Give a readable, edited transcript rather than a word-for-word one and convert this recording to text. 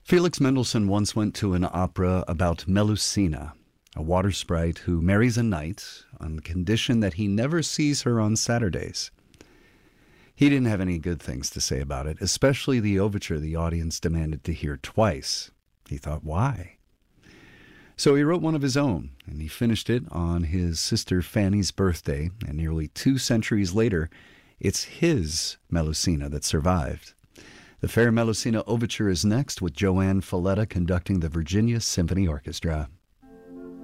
Felix Mendelssohn once went to an opera about Melusina, a water sprite who marries a knight on the condition that he never sees her on Saturdays. He didn't have any good things to say about it, especially the overture the audience demanded to hear twice. He thought, why? So he wrote one of his own, and he finished it on his sister Fanny's birthday, and nearly 2 centuries later, it's his Melusina that survived. The Fair Melusina Overture is next, with Joanne Falletta conducting the Virginia Symphony Orchestra.